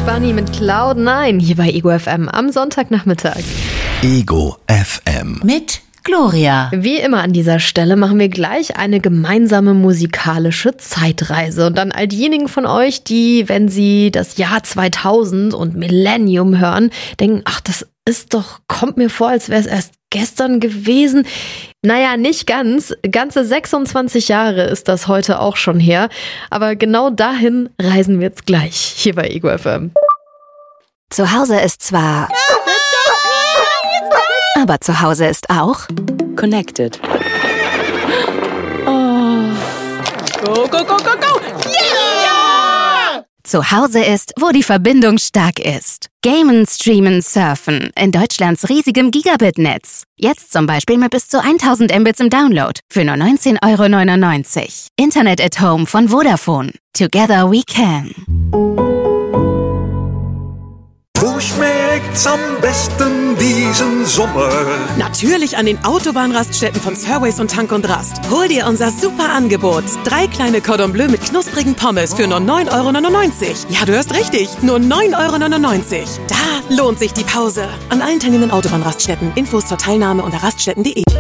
Bunny mit Cloud9 hier bei Ego FM am Sonntagnachmittag. Ego FM mit Gloria. Wie immer an dieser Stelle machen wir gleich eine gemeinsame musikalische Zeitreise. Und an all diejenigen von euch, die, wenn sie das Jahr 2000 und Millennium hören, denken, ach, das ist doch, kommt mir vor, als wäre es erst gestern gewesen. Naja, nicht ganz. Ganze 26 Jahre ist das heute auch schon her. Aber genau dahin reisen wir jetzt gleich hier bei Ego FM. Zu Hause ist zwar... aber zu Hause ist auch... Connected. Oh. Go, go, go, go, go! Yeah! Zu Hause ist, wo die Verbindung stark ist. Gamen, streamen, surfen. In Deutschlands riesigem Gigabit-Netz. Jetzt zum Beispiel mit bis zu 1000 Mbits im Download. Für nur 19,99 €. Internet at Home von Vodafone. Together we can. Wo schmeckt's am besten diesen Sommer? Natürlich an den Autobahnraststätten von Surways und Tank und Rast. Hol dir unser super Angebot. 3 kleine Cordon Bleu mit knusprigen Pommes für nur 9,99 €. Ja, du hörst richtig. Nur 9,99 €. Da lohnt sich die Pause. An allen teilnehmenden Autobahnraststätten. Infos zur Teilnahme unter raststätten.de.